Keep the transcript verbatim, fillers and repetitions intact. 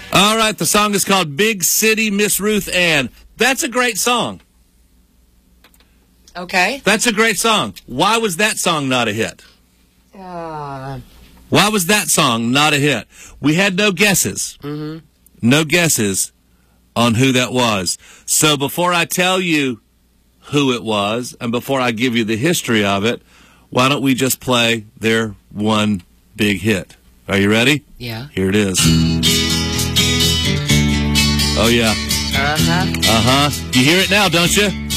All right, the song is called Big City Miss Ruth Ann. That's a great song. Okay. That's a great song. Why was that song not a hit? Uh, Why was that song not a hit? We had no guesses. mm-hmm. No guesses on who that was. So before I tell you who it was, and before I give you the history of it, why don't we just play their one big hit? Are you ready? Yeah. Here it is. Oh, yeah. Uh-huh. Uh-huh. You hear it now, don't you?